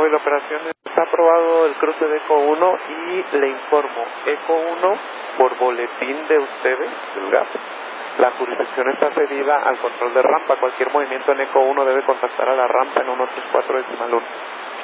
de la operación. Está aprobado el cruce de ECO 1 y le informo, ECO 1 por boletín de ustedes, del GAP. La jurisdicción está cedida al control de rampa. Cualquier movimiento en ECO 1 debe contactar a la rampa en 134 decimal 1.